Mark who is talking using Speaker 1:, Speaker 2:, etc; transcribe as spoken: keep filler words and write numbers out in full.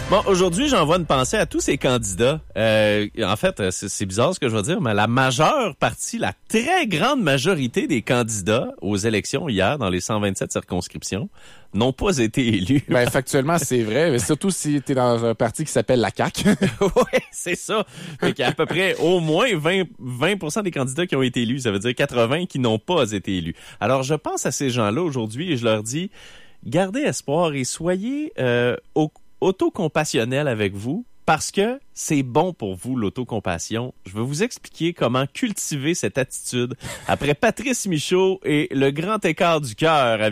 Speaker 1: Bon, aujourd'hui, j'envoie une pensée à tous ces candidats. Euh, en fait, c'est, c'est bizarre ce que je vais dire, mais la majeure partie, la très grande majorité des candidats aux élections hier, dans les cent vingt-sept circonscriptions, n'ont pas été élus.
Speaker 2: Ben, factuellement, c'est vrai, mais surtout si t'es dans un parti qui s'appelle la C A Q.
Speaker 1: Oui, c'est ça. Fait qu'il y a à peu près au moins vingt, vingt pour cent des candidats qui ont été élus. Ça veut dire quatre-vingts qui n'ont pas été élus. Alors, je pense à ces gens-là aujourd'hui et je leur dis, gardez espoir et soyez euh, au autocompassionnel avec vous parce que c'est bon pour vous, l'autocompassion. Je vais vous expliquer comment cultiver cette attitude après Patrice Michaud et le grand écart du cœur.